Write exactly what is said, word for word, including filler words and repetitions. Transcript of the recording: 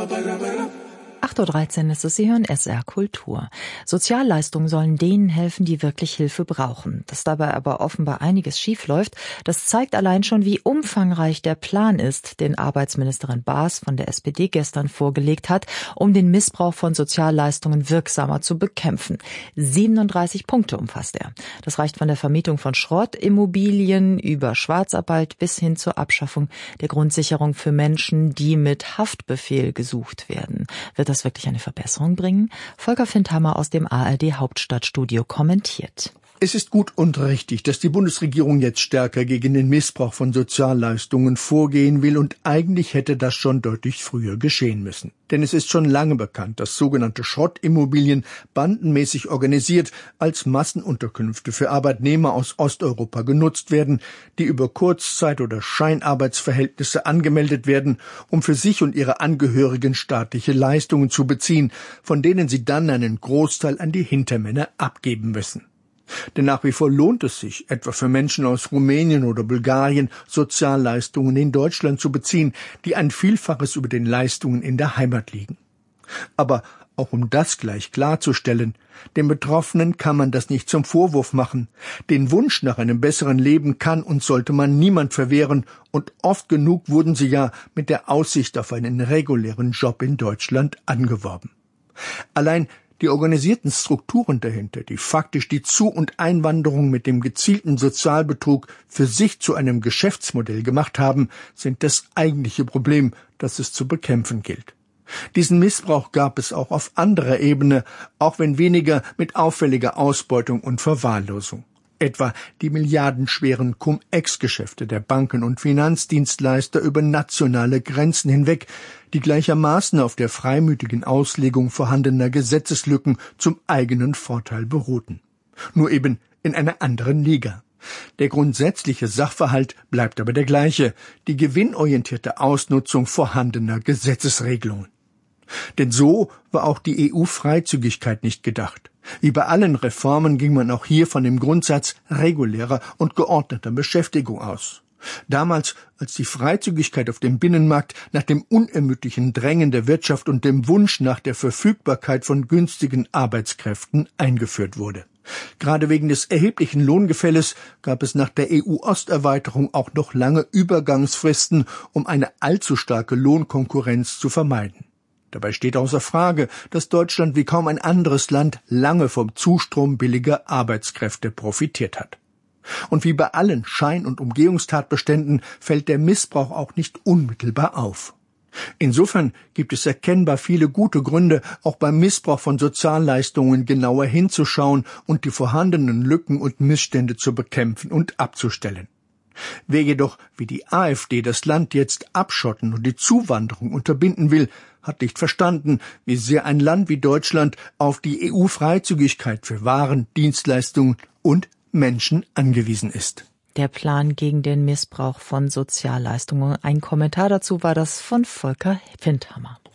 acht Uhr dreizehn ist es, Sie hören S R Kultur. Sozialleistungen sollen denen helfen, die wirklich Hilfe brauchen. Dass dabei aber offenbar einiges schiefläuft, das zeigt allein schon, wie umfangreich der Plan ist, den Arbeitsministerin Baas von der S P D gestern vorgelegt hat, um den Missbrauch von Sozialleistungen wirksamer zu bekämpfen. siebenunddreißig Punkte umfasst er. Das reicht von der Vermietung von Schrottimmobilien über Schwarzarbeit bis hin zur Abschaffung der Grundsicherung für Menschen, die mit Haftbefehl gesucht werden. Wird das wirklich eine Verbesserung bringen? Volker Findhammer aus dem A R D Hauptstadtstudio kommentiert. Es ist gut und richtig, dass die Bundesregierung jetzt stärker gegen den Missbrauch von Sozialleistungen vorgehen will, und eigentlich hätte das schon deutlich früher geschehen müssen. Denn es ist schon lange bekannt, dass sogenannte Schrottimmobilien bandenmäßig organisiert als Massenunterkünfte für Arbeitnehmer aus Osteuropa genutzt werden, die über Kurzzeit- oder Scheinarbeitsverhältnisse angemeldet werden, um für sich und ihre Angehörigen staatliche Leistungen zu beziehen, von denen sie dann einen Großteil an die Hintermänner abgeben müssen. Denn nach wie vor lohnt es sich, etwa für Menschen aus Rumänien oder Bulgarien, Sozialleistungen in Deutschland zu beziehen, die ein Vielfaches über den Leistungen in der Heimat liegen. Aber auch um das gleich klarzustellen, den Betroffenen kann man das nicht zum Vorwurf machen. Den Wunsch nach einem besseren Leben kann und sollte man niemand verwehren, und oft genug wurden sie ja mit der Aussicht auf einen regulären Job in Deutschland angeworben. Allein die organisierten Strukturen dahinter, die faktisch die Zu- und Einwanderung mit dem gezielten Sozialbetrug für sich zu einem Geschäftsmodell gemacht haben, sind das eigentliche Problem, das es zu bekämpfen gilt. Diesen Missbrauch gab es auch auf anderer Ebene, auch wenn weniger mit auffälliger Ausbeutung und Verwahrlosung. Etwa die milliardenschweren Cum-Ex-Geschäfte der Banken und Finanzdienstleister über nationale Grenzen hinweg, die gleichermaßen auf der freimütigen Auslegung vorhandener Gesetzeslücken zum eigenen Vorteil beruhten. Nur eben in einer anderen Liga. Der grundsätzliche Sachverhalt bleibt aber der gleiche: die gewinnorientierte Ausnutzung vorhandener Gesetzesregelungen. Denn so war auch die E U-Freizügigkeit nicht gedacht. Wie bei allen Reformen ging man auch hier von dem Grundsatz regulärer und geordneter Beschäftigung aus. Damals, als die Freizügigkeit auf dem Binnenmarkt nach dem unermüdlichen Drängen der Wirtschaft und dem Wunsch nach der Verfügbarkeit von günstigen Arbeitskräften eingeführt wurde. Gerade wegen des erheblichen Lohngefälles gab es nach der E U-Osterweiterung auch noch lange Übergangsfristen, um eine allzu starke Lohnkonkurrenz zu vermeiden. Dabei steht außer Frage, dass Deutschland wie kaum ein anderes Land lange vom Zustrom billiger Arbeitskräfte profitiert hat. Und wie bei allen Schein- und Umgehungstatbeständen fällt der Missbrauch auch nicht unmittelbar auf. Insofern gibt es erkennbar viele gute Gründe, auch beim Missbrauch von Sozialleistungen genauer hinzuschauen und die vorhandenen Lücken und Missstände zu bekämpfen und abzustellen. Wer jedoch wie die AfD das Land jetzt abschotten und die Zuwanderung unterbinden will, hat nicht verstanden, wie sehr ein Land wie Deutschland auf die E U-Freizügigkeit für Waren, Dienstleistungen und Menschen angewiesen ist. Der Plan gegen den Missbrauch von Sozialleistungen. Ein Kommentar dazu war das von Volker Findhammer.